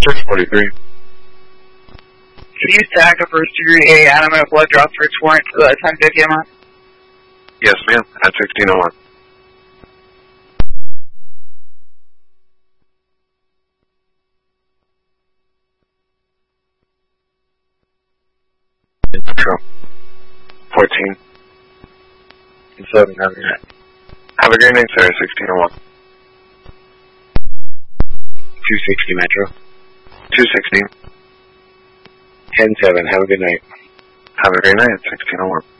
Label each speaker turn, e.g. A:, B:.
A: 643.
B: Can you stack a first degree animal blood draw search warrant to the 1050 a month?
A: Yes, ma'am, at 1601. Metro. 14.
C: And 7, have a great night.
A: Have a great night, sir, 1601.
C: 260 Metro.
A: 216.
C: 10-7, have a good night.
A: Have a great night at 1601.